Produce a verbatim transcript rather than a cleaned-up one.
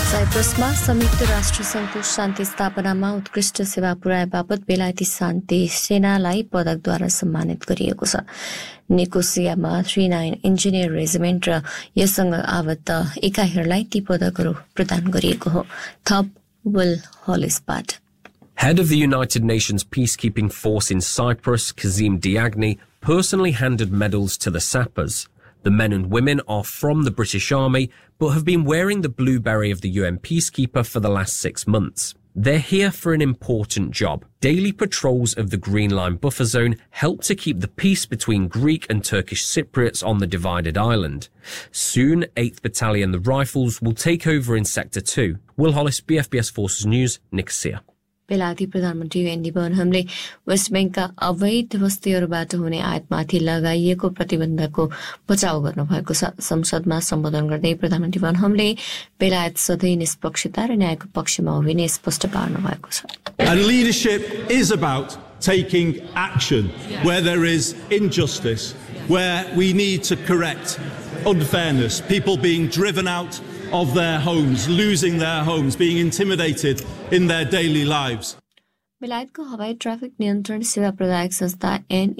साइप्रसमा संयुक्त राष्ट्र संघको शान्ति स्थापनामा उत्कृष्ट सेवा पुर्याए बापत बेलायती शान्ति सेनालाई पदकद्वारा सम्मानित गरिएको छ। निकोसियामा थ्री नाइन इन्जिनियर रेजिमेन्ट र यससँग आबद्ध इकाइहरूलाई ती पदकहरू प्रदान गरिएको हो। थप will हलिसबाट। Head of the United Nations peacekeeping force in Cyprus, Kazim Diagni, personally handed medals to the sappers. The men and women are from the British Army, but have been wearing the blue beret of the U N peacekeeper for the last six months. They're here for an important job. Daily patrols of the Green Line buffer zone help to keep the peace between Greek and Turkish Cypriots on the divided island. Soon, eighth Battalion, the Rifles, will take over in Sector two. Will Hollis, B F B S Forces News, Nicosia. बेलायती प्रधानमन्त्री एन्डी बर्नहमले waste बैंकका अवैध बस्तीहरूबाट हुने आयातमाथि लगाइएको प्रतिबन्धको बचाउ गर्नुभएको छ। संसदमा सम्बोधन गर्दै प्रधानमन्त्री बर्नहमले बेलायत सधैँ निष्पक्षता र न्यायको पक्षमा उभिने स्पष्ट पार्नु भएको छ। And leadership is about taking action where there is injustice, where we need to correct unfairness, people being driven out of their homes, losing their homes, being intimidated in their daily lives. बेलायतको हवाई traffic नियन्त्रण सेवा प्रदायक संस्था N